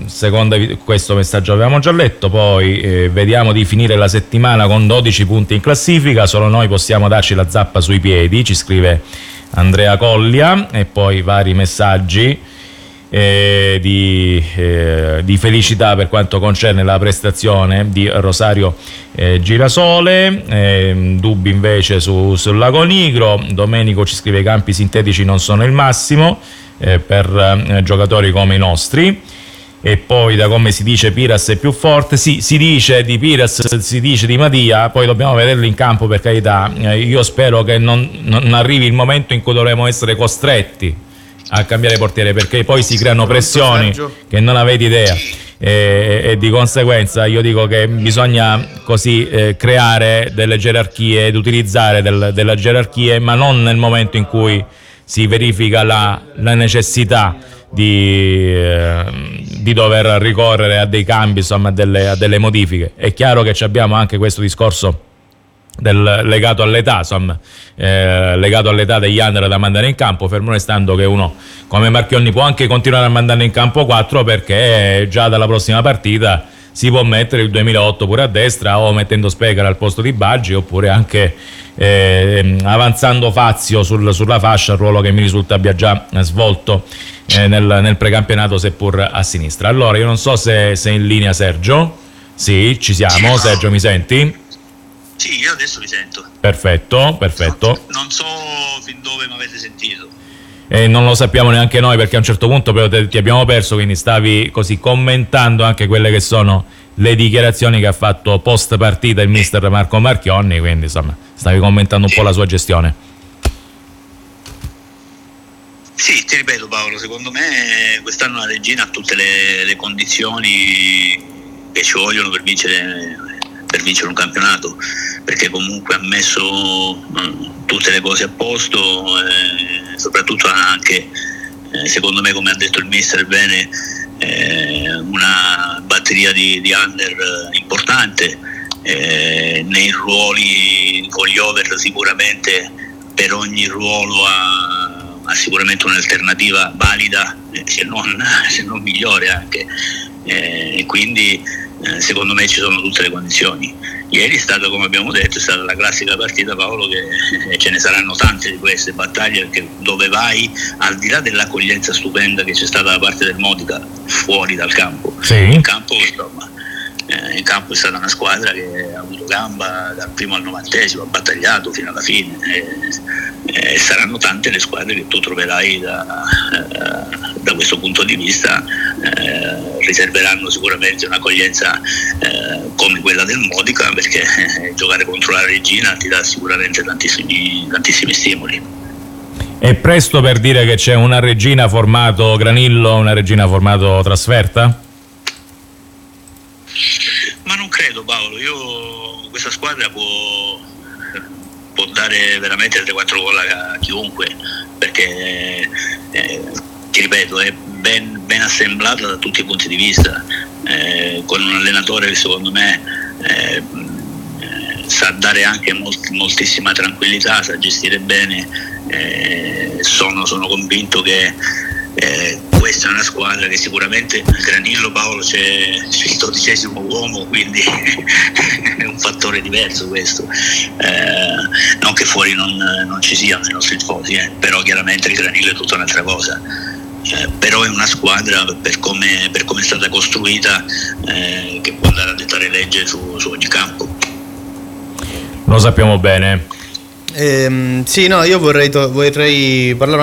questo messaggio avevamo già letto. Poi vediamo di finire la settimana con 12 punti in classifica, solo noi possiamo darci la zappa sui piedi, ci scrive Andrea Collia, e poi vari messaggi di felicità per quanto concerne la prestazione di Rosario Girasole, dubbi invece sul Lago Nigro. Domenico ci scrive: i campi sintetici non sono il massimo per giocatori come i nostri. E poi, da come si dice, Piras è più forte. Sì, si dice di Piras, si dice di Mattia, poi dobbiamo vederlo in campo, per carità. Io spero che non arrivi il momento in cui dovremo essere costretti a cambiare portiere, perché poi si creano pressioni che non avete idea, e di conseguenza io dico che bisogna così creare delle gerarchie ed utilizzare delle gerarchie, ma non nel momento in cui si verifica la necessità di dover ricorrere a dei cambi, insomma, a delle modifiche. È chiaro che abbiamo anche questo discorso legato all'età, insomma, legato all'età degli under da mandare in campo, fermo restando che uno come Marchionni può anche continuare a mandare in campo 4, perché già dalla prossima partita si può mettere il 2008 pure a destra, o mettendo Specar al posto di Baggi, oppure anche avanzando Fazio sulla fascia, ruolo che mi risulta abbia già svolto nel precampionato, seppur a sinistra. Allora, io non so se è in linea Sergio. Sì, ci siamo. Sergio, mi senti? Sì, io adesso vi sento. Perfetto. Non so fin dove mi avete sentito. Non lo sappiamo neanche noi, perché a un certo punto però ti abbiamo perso, quindi stavi così commentando anche quelle che sono le dichiarazioni che ha fatto post partita il mister Marco Marchionni, quindi insomma stavi commentando un po' la sua gestione. Sì, ti ripeto Paolo, secondo me quest'anno la Regina ha tutte le condizioni che ci vogliono per vincere un campionato, perché comunque ha messo tutte le cose a posto, soprattutto anche secondo me, come ha detto il mister bene, una batteria di under importante, nei ruoli con gli over sicuramente per ogni ruolo ha sicuramente un'alternativa valida, se non migliore anche, e quindi secondo me ci sono tutte le condizioni. Ieri è stata, come abbiamo detto, è stata la classica partita, Paolo, che ce ne saranno tante di queste battaglie, perché dove vai, al di là dell'accoglienza stupenda che c'è stata da parte del Modica fuori dal campo, sì. In campo è stata una squadra che ha avuto gamba dal primo al 90°, ha battagliato fino alla fine, e saranno tante le squadre che tu troverai da questo punto di vista, riserveranno sicuramente un'accoglienza come quella del Modica, perché giocare contro la Regina ti dà sicuramente tantissimi stimoli. È presto per dire che c'è una Regina formato Granillo, una Regina formato trasferta? Ma non credo, Paolo. Questa squadra può dare veramente 3-4 gol a chiunque, perché ti ripeto, è ben assemblata da tutti i punti di vista, con un allenatore che secondo me sa dare anche moltissima tranquillità, sa gestire bene. Sono convinto che questa è una squadra che sicuramente Granillo, Paolo, c'è il 12° uomo, quindi è un fattore diverso questo, non che fuori non ci siano i nostri tifosi, però chiaramente il Granillo è tutta un'altra cosa, però è una squadra per come è stata costruita, che può andare a dettare legge su ogni campo. Lo sappiamo bene. Sì, no, io vorrei parlare